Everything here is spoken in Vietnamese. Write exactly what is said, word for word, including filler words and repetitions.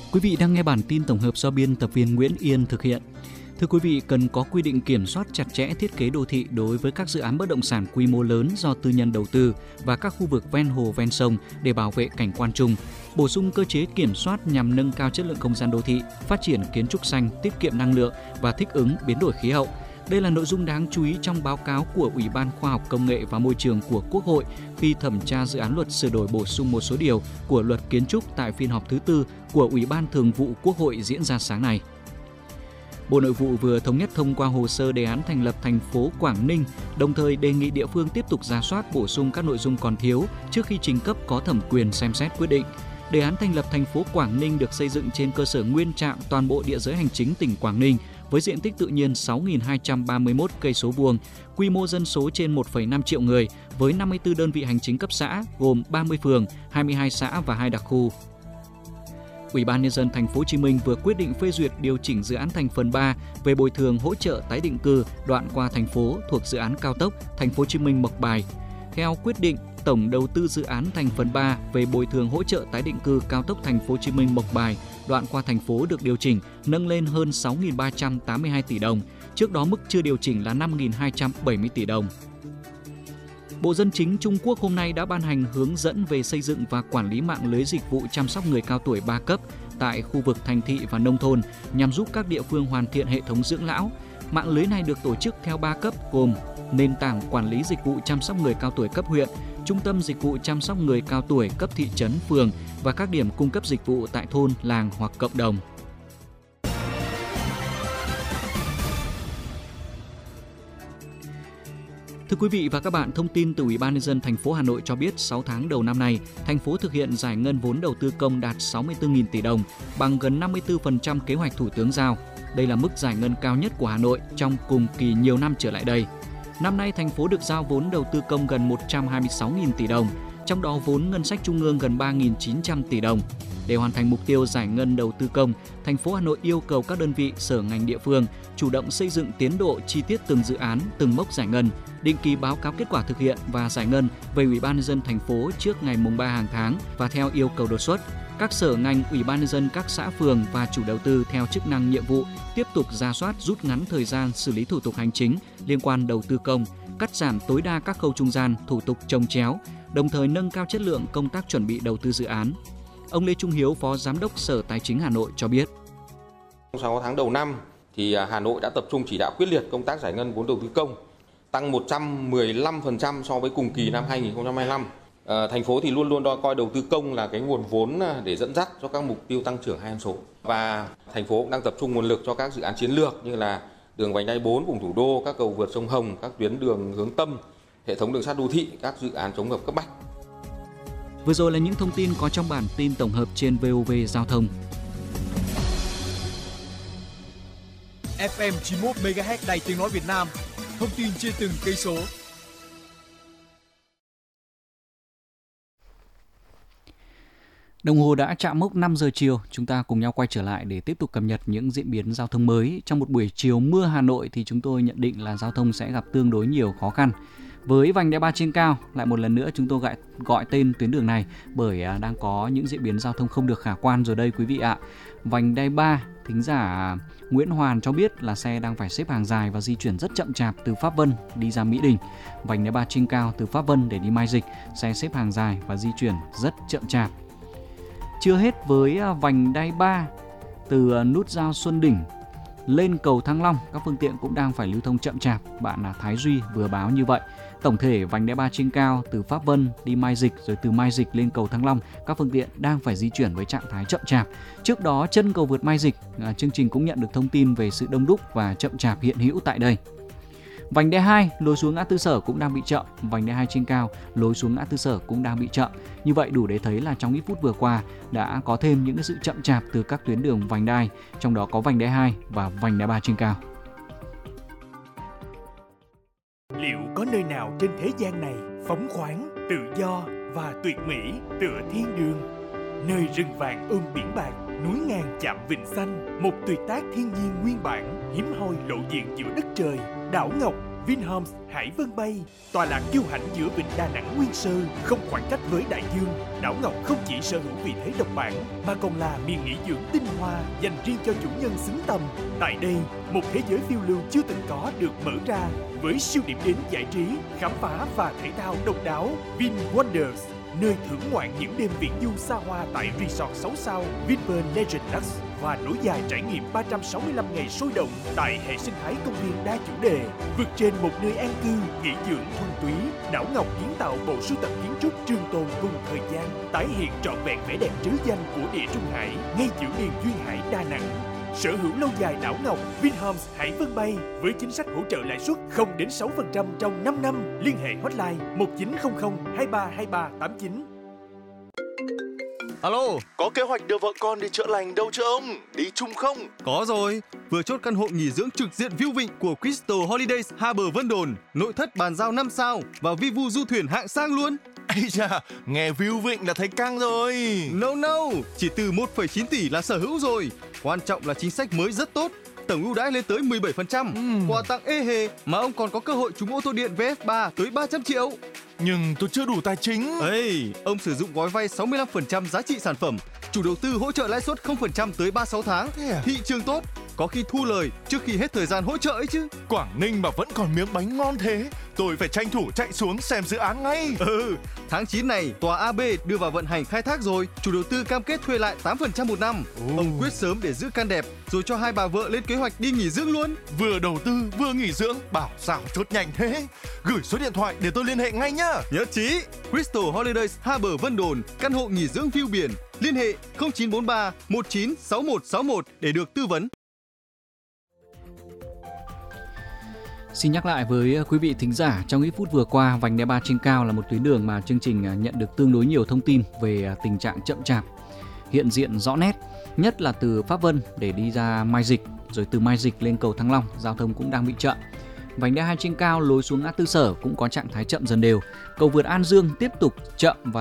Quý vị đang nghe bản tin tổng hợp do biên tập viên Nguyễn Yên thực hiện. Thưa quý vị, cần có quy định kiểm soát chặt chẽ thiết kế đô thị đối với các dự án bất động sản quy mô lớn do tư nhân đầu tư và các khu vực ven hồ ven sông để bảo vệ cảnh quan chung. Bổ sung cơ chế kiểm soát nhằm nâng cao chất lượng không gian đô thị, phát triển kiến trúc xanh, tiết kiệm năng lượng và thích ứng biến đổi khí hậu. Đây là nội dung đáng chú ý trong báo cáo của Ủy ban Khoa học Công nghệ và Môi trường của Quốc hội khi thẩm tra dự án luật sửa đổi bổ sung một số điều của luật kiến trúc tại phiên họp thứ tư của Ủy ban Thường vụ Quốc hội diễn ra sáng nay. Bộ Nội vụ vừa thống nhất thông qua hồ sơ đề án thành lập thành phố Quảng Ninh, đồng thời đề nghị địa phương tiếp tục rà soát bổ sung các nội dung còn thiếu trước khi trình cấp có thẩm quyền xem xét quyết định. Đề án thành lập thành phố Quảng Ninh được xây dựng trên cơ sở nguyên trạng toàn bộ địa giới hành chính tỉnh Quảng Ninh với diện tích tự nhiên sáu nghìn hai trăm ba mươi mốt cây số vuông, quy mô dân số trên một phẩy năm triệu người với năm mươi tư đơn vị hành chính cấp xã gồm ba mươi phường, hai mươi hai xã và hai đặc khu. Ủy ban Nhân dân Thành phố Hồ Chí Minh vừa quyết định phê duyệt điều chỉnh dự án thành phần ba về bồi thường hỗ trợ tái định cư đoạn qua thành phố thuộc dự án cao tốc Thành phố Hồ Chí Minh - Mộc Bài. Theo quyết định, tổng đầu tư dự án thành phần ba về bồi thường hỗ trợ tái định cư cao tốc Thành phố Hồ Chí Minh - Mộc Bài đoạn qua thành phố được điều chỉnh nâng lên hơn sáu nghìn ba trăm tám mươi hai tỷ đồng. Trước đó mức chưa điều chỉnh là năm nghìn hai trăm bảy mươi tỷ đồng. Bộ Dân chính Trung Quốc hôm nay đã ban hành hướng dẫn về xây dựng và quản lý mạng lưới dịch vụ chăm sóc người cao tuổi ba cấp tại khu vực thành thị và nông thôn nhằm giúp các địa phương hoàn thiện hệ thống dưỡng lão. Mạng lưới này được tổ chức theo ba cấp gồm nền tảng quản lý dịch vụ chăm sóc người cao tuổi cấp huyện, trung tâm dịch vụ chăm sóc người cao tuổi cấp thị trấn, phường và các điểm cung cấp dịch vụ tại thôn, làng hoặc cộng đồng. Thưa quý vị và các bạn, thông tin từ Ủy ban Nhân dân thành phố Hà Nội cho biết sáu tháng đầu năm nay, thành phố thực hiện giải ngân vốn đầu tư công đạt sáu mươi tư nghìn tỷ đồng, bằng gần năm mươi tư phần trăm kế hoạch Thủ tướng giao. Đây là mức giải ngân cao nhất của Hà Nội trong cùng kỳ nhiều năm trở lại đây. Năm nay, thành phố được giao vốn đầu tư công gần một trăm hai mươi sáu nghìn tỷ đồng, trong đó vốn ngân sách trung ương gần ba nghìn chín trăm tỷ đồng. Để hoàn thành mục tiêu giải ngân đầu tư công, thành phố Hà Nội yêu cầu các đơn vị, sở ngành địa phương chủ động xây dựng tiến độ chi tiết từng dự án, từng mốc giải ngân, định kỳ báo cáo kết quả thực hiện và giải ngân về Ủy ban Nhân dân thành phố trước ngày mùng ba hàng tháng và theo yêu cầu đột xuất. Các sở ngành, Ủy ban Nhân dân các xã phường và chủ đầu tư theo chức năng nhiệm vụ tiếp tục rà soát, rút ngắn thời gian xử lý thủ tục hành chính liên quan đầu tư công, cắt giảm tối đa các khâu trung gian, thủ tục chồng chéo, đồng thời nâng cao chất lượng công tác chuẩn bị đầu tư dự án. Ông Lê Trung Hiếu, Phó Giám đốc Sở Tài chính Hà Nội cho biết. Trong sáu tháng đầu năm thì Hà Nội đã tập trung chỉ đạo quyết liệt công tác giải ngân vốn đầu tư công, tăng một trăm mười lăm phần trăm so với cùng kỳ năm hai nghìn không trăm hai mươi lăm. À, thành phố thì luôn luôn coi đầu tư công là cái nguồn vốn để dẫn dắt cho các mục tiêu tăng trưởng hai con số. Và thành phố cũng đang tập trung nguồn lực cho các dự án chiến lược như là đường vành đai bốn vùng thủ đô, các cầu vượt sông Hồng, các tuyến đường hướng tâm, hệ thống đường sắt đô thị, các dự án chống ngập cấp bách. Vừa rồi là những thông tin có trong bản tin tổng hợp trên vê o vê Giao thông. ép em chín mươi mốt mê ga héc Đài Tiếng nói Việt Nam. Thông tin trên từng cây số. Đồng hồ đã chạm mốc năm giờ chiều, chúng ta cùng nhau quay trở lại để tiếp tục cập nhật những diễn biến giao thông mới. Trong một buổi chiều mưa Hà Nội thì chúng tôi nhận định là giao thông sẽ gặp tương đối nhiều khó khăn. Với vành đai ba trên cao, lại một lần nữa chúng tôi gọi, gọi tên tuyến đường này bởi đang có những diễn biến giao thông không được khả quan rồi đây quý vị ạ. Vành đai ba, thính giả Nguyễn Hoàn cho biết là xe đang phải xếp hàng dài và di chuyển rất chậm chạp từ Pháp Vân đi ra Mỹ Đình. Vành đai ba trên cao từ Pháp Vân để đi Mai Dịch, xe xếp hàng dài và di chuyển rất chậm chạp. Chưa hết với vành đai ba từ nút giao Xuân Đỉnh lên cầu Thăng Long, các phương tiện cũng đang phải lưu thông chậm chạp. Bạn Thái Duy vừa báo như vậy. Tổng thể vành đai ba trên cao từ Pháp Vân đi Mai Dịch rồi từ Mai Dịch lên cầu Thăng Long, các phương tiện đang phải di chuyển với trạng thái chậm chạp. Trước đó chân cầu vượt Mai Dịch, à, chương trình cũng nhận được thông tin về sự đông đúc và chậm chạp hiện hữu tại đây. Vành đai hai lối xuống ngã tư Sở cũng đang bị chậm, vành đai hai trên cao lối xuống ngã tư Sở cũng đang bị chậm. Như vậy đủ để thấy là trong ít phút vừa qua đã có thêm những sự chậm chạp từ các tuyến đường vành đai, trong đó có vành đai hai và vành đai ba trên cao. Liệu có nơi nào trên thế gian này phóng khoáng, tự do và tuyệt mỹ tựa thiên đường? Nơi rừng vàng ươm biển bạc, núi ngàn chạm vịnh xanh, một tuyệt tác thiên nhiên nguyên bản hiếm hoi lộ diện giữa đất trời. Đảo Ngọc Vinhomes Hải Vân Bay, tọa lạc kiêu hãnh giữa vịnh Đà Nẵng nguyên sơ, không khoảng cách với đại dương. Đảo Ngọc không chỉ sở hữu vị thế độc bản mà còn là miền nghỉ dưỡng tinh hoa dành riêng cho chủ nhân xứng tầm. Tại đây, một thế giới phiêu lưu chưa từng có được mở ra với siêu điểm đến giải trí, khám phá và thể thao độc đáo. Vin Wonders, nơi thưởng ngoạn những đêm viễn du xa hoa tại resort sáu sao Vinpearl Legend Lux và nối dài trải nghiệm ba trăm sáu mươi lăm ngày sôi động tại hệ sinh thái công viên đa chủ đề. Vượt trên một nơi an cư, nghỉ dưỡng thuần túy, Đảo Ngọc kiến tạo bộ sưu tập kiến trúc trường tồn cùng thời gian, tái hiện trọn vẹn vẻ đẹp trứ danh của địa Trung Hải ngay giữa miền duyên hải Đà Nẵng. Sở hữu lâu dài Đảo Ngọc, Vinhomes Hải Vân Bay với chính sách hỗ trợ lãi suất không đến sáu phần trăm trong năm năm. Liên hệ hotline một chín không không hai ba hai ba tám chín. Alo, có kế hoạch đưa vợ con đi chữa lành đâu chưa ông? Đi chung không? có rồi. Vừa chốt căn hộ nghỉ dưỡng trực diện view vịnh của Crystal Holidays Harbour Vân Đồn, nội thất bàn giao năm sao và vi vu du thuyền hạng sang luôn. Ây da, nghe view vịnh là thấy căng rồi. No no, chỉ từ một phẩy chín tỷ là sở hữu rồi. Quan trọng là chính sách mới rất tốt. Tổng ưu đãi lên tới mười bảy phần trăm, uhm. quà tặng ê hề mà ông còn có cơ hội trúng ô tô điện vê ép ba tới ba trăm triệu. Nhưng tôi chưa đủ tài chính. Ê, ông sử dụng gói vay sáu mươi lăm phần trăm giá trị sản phẩm, chủ đầu tư hỗ trợ lãi suất không phần trăm tới ba mươi sáu tháng. À? Thị trường tốt, có khi thu lời trước khi hết thời gian hỗ trợ ấy chứ. Quảng Ninh mà vẫn còn miếng bánh ngon thế, tôi phải tranh thủ chạy xuống xem dự án ngay. Ừ, tháng chín này tòa a bê đưa vào vận hành khai thác rồi, chủ đầu tư cam kết thuê lại tám phần trăm một năm. Ừ. Ông quyết sớm để giữ căn đẹp, rồi cho hai bà vợ lên kế hoạch đi nghỉ dưỡng luôn. Vừa đầu tư vừa nghỉ dưỡng, bảo sao chốt nhanh thế. Gửi số điện thoại để tôi liên hệ ngay nhá. Nhất trí. Crystal Holidays Harbour Vân Đồn, căn hộ nghỉ dưỡng view biển. Liên hệ không chín bốn ba một chín sáu một sáu một để được tư vấn. Xin nhắc lại với quý vị thính giả, trong ít phút vừa qua, vành đai ba trên cao là một tuyến đường mà chương trình nhận được tương đối nhiều thông tin về tình trạng chậm chạp, hiện diện rõ nét, nhất là từ Pháp Vân để đi ra Mai Dịch, rồi từ Mai Dịch lên cầu Thăng Long, giao thông cũng đang bị chậm. Vành đai hai trên cao lối xuống ngã tư Sở cũng có trạng thái chậm dần đều. Cầu vượt An Dương tiếp tục chậm và